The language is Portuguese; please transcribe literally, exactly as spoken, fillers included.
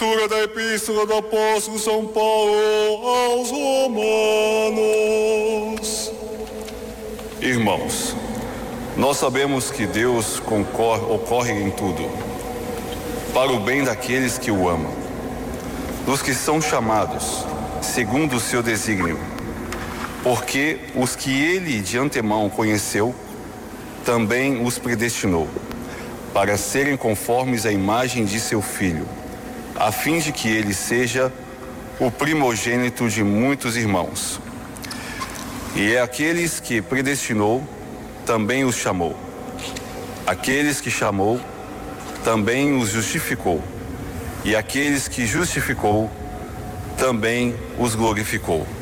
Leitura da Epístola do Apóstolo São Paulo aos Romanos. Irmãos, nós sabemos que Deus concorre, ocorre em tudo, para o bem daqueles que o amam, dos que são chamados, segundo o seu desígnio, porque os que ele de antemão conheceu, também os predestinou, para serem conformes à imagem de seu Filho, a fim de que ele seja o primogênito de muitos irmãos. E é aqueles que predestinou, também os chamou. Aqueles que chamou, também os justificou. E aqueles que justificou, também os glorificou.